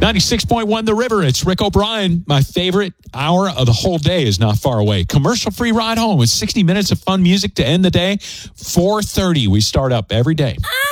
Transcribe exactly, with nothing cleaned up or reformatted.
ninety-six point one The River. It's Rick O'Brien. My favorite hour of the whole day is not far away. Commercial-free ride home with sixty minutes of fun music to end the day. four thirty we start up every day.